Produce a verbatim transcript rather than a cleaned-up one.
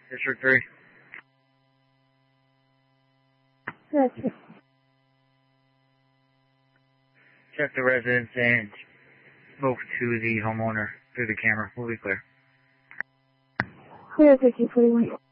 District three. Gotcha. Check the residence and spoke to the homeowner through the camera. We'll be clear. Clear, fifteen forty-one.